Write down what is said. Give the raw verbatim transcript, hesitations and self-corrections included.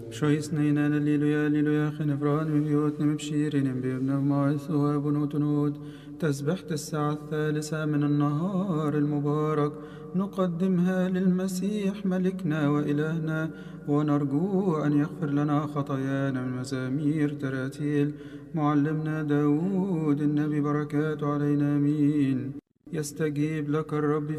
شويسنينا لليلويا ليلويا خنفران ببيوتنا مبشيرين بابن معيث وابنوت نود. تسبحة الساعة الثالثة من النهار المبارك نقدمها للمسيح ملكنا وإلهنا، ونرجو أن يغفر لنا خطايانا من مزامير تراتيل معلمنا داود النبي، بركاته علينا آمين. يستجيب لك الرب